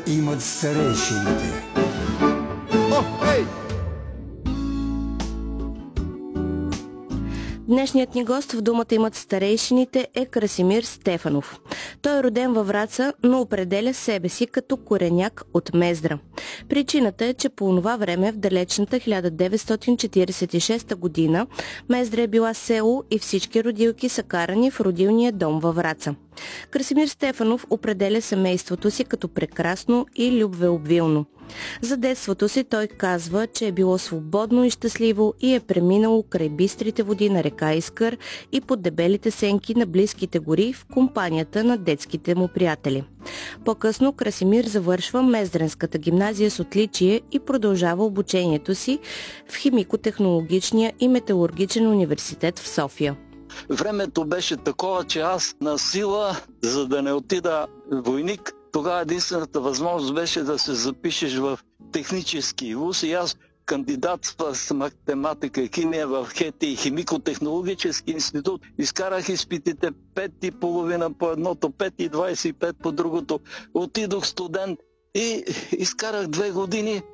имат старейшините. Днешният ни гост в Думата имат старейшините е Красимир Стефанов. Той е роден във Враца, но определя себе си като кореняк от Мездра. Причината е, че по онова време, в далечната 1946 година, Мездра е била село и всички родилки са карани в родилния дом във Враца. Красимир Стефанов определя семейството си като прекрасно и любвеобилно. За детството си той казва, че е било свободно и щастливо и е преминало край бистрите води на река Искър и под дебелите сенки на близките гори в компанията на детските му приятели. По-късно Красимир завършва Мездренската гимназия с отличие и продължава обучението си в Химико-технологичния и металургичен университет в София. Времето беше такова, че аз на сила, за да не отида войник, тогава единствената възможност беше да се запишеш в технически вуз и аз кандидатствах с математика и химия в ХЕТИ и Химико-технологически институт. Изкарах изпитите 5,5 по едното, 5,25 по другото. Отидох студент и изкарах 2 години.